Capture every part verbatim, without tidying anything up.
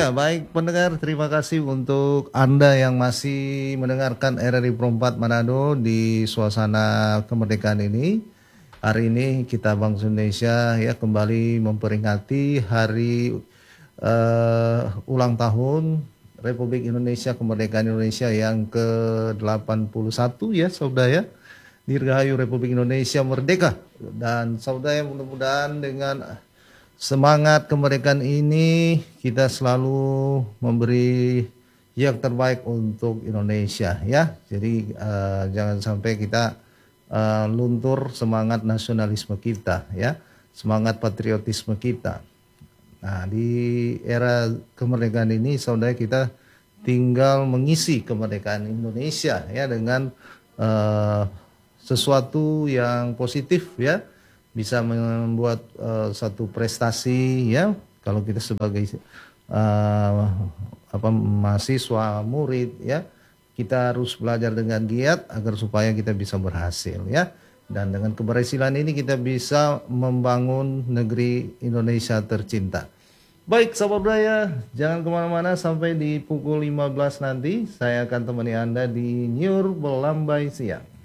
Ya, baik pendengar, terima kasih untuk Anda yang masih mendengarkan R R I Pro empat Manado di suasana kemerdekaan ini. Hari ini kita Bangsa Indonesia ya kembali memperingati hari uh, ulang tahun Republik Indonesia, kemerdekaan Indonesia yang ke delapan puluh satu ya saudara ya. Dirgahayu Republik Indonesia Merdeka. Dan saudara mudah-mudahan dengan semangat kemerdekaan ini kita selalu memberi yang terbaik untuk Indonesia ya. Jadi uh, jangan sampai kita uh, luntur semangat nasionalisme kita ya, semangat patriotisme kita. Nah, di era kemerdekaan ini saudara kita tinggal mengisi kemerdekaan Indonesia ya dengan uh, sesuatu yang positif ya, bisa membuat uh, satu prestasi ya. Kalau kita sebagai uh, apa mahasiswa murid ya, kita harus belajar dengan giat agar supaya kita bisa berhasil ya. Dan dengan keberhasilan ini kita bisa membangun negeri Indonesia tercinta. Baik sahabat budaya, jangan kemana-mana sampai di pukul lima belas nanti saya akan temani Anda di Nyur Belambai Siang.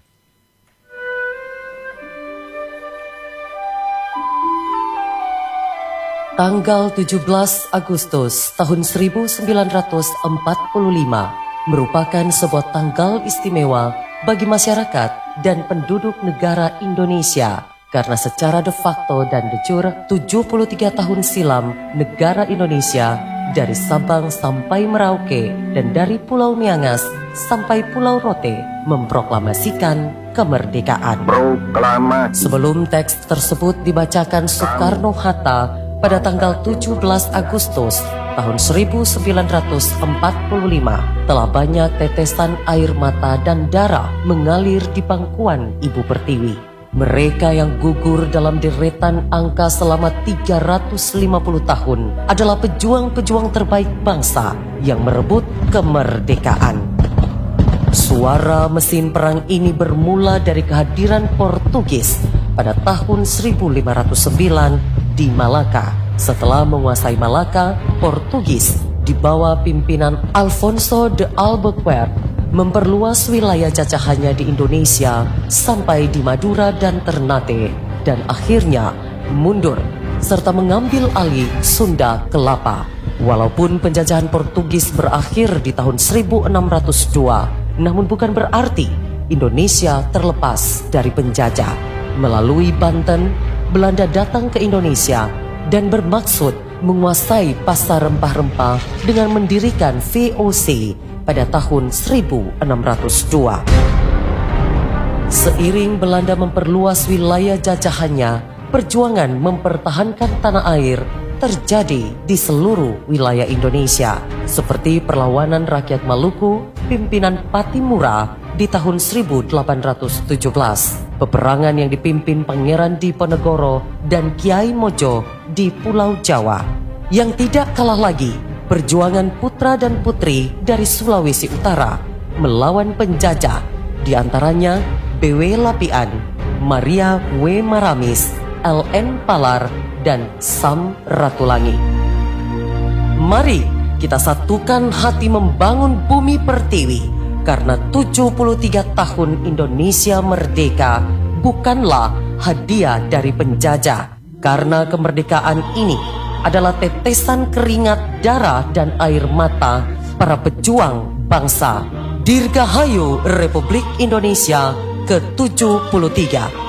Tanggal tujuh belas Agustus tahun seribu sembilan ratus empat puluh lima merupakan sebuah tanggal istimewa bagi masyarakat dan penduduk negara Indonesia karena secara de facto dan de jure tujuh puluh tiga tahun silam negara Indonesia dari Sabang sampai Merauke dan dari Pulau Miangas sampai Pulau Rote memproklamasikan kemerdekaan. Proklamasi. Sebelum teks tersebut dibacakan Soekarno-Hatta pada tanggal tujuh belas Agustus tahun seribu sembilan ratus empat puluh lima, telah banyak tetesan air mata dan darah mengalir di pangkuan Ibu Pertiwi. Mereka yang gugur dalam deretan angka selama tiga ratus lima puluh tahun adalah pejuang-pejuang terbaik bangsa yang merebut kemerdekaan. Suara mesin perang ini bermula dari kehadiran Portugis pada tahun seribu lima ratus sembilan di Malaka. Setelah menguasai Malaka, Portugis di bawah pimpinan Alfonso de Albuquerque memperluas wilayah jajahannya di Indonesia sampai di Madura dan Ternate, dan akhirnya mundur serta mengambil alih Sunda Kelapa. Walaupun penjajahan Portugis berakhir di tahun seribu enam ratus dua, namun bukan berarti Indonesia terlepas dari penjajah. Melalui Banten, Belanda datang ke Indonesia dan bermaksud menguasai pasar rempah-rempah dengan mendirikan V O C pada tahun seribu enam ratus dua. Seiring Belanda memperluas wilayah jajahannya, perjuangan mempertahankan tanah air terjadi di seluruh wilayah Indonesia, seperti perlawanan rakyat Maluku pimpinan Patimura di tahun seribu delapan ratus tujuh belas, peperangan yang dipimpin Pangeran Diponegoro dan Kiai Mojo di Pulau Jawa. Yang tidak kalah lagi, perjuangan putra dan putri dari Sulawesi Utara melawan penjajah, di antaranya B W Lapian, Maria W Maramis, L N Palar, dan Sam Ratulangi. Mari kita satukan hati membangun bumi pertiwi, karena tujuh puluh tiga tahun Indonesia merdeka bukanlah hadiah dari penjajah. Karena kemerdekaan ini adalah tetesan keringat, darah, dan air mata para pejuang bangsa. Dirgahayu Republik Indonesia ke tujuh puluh tiga.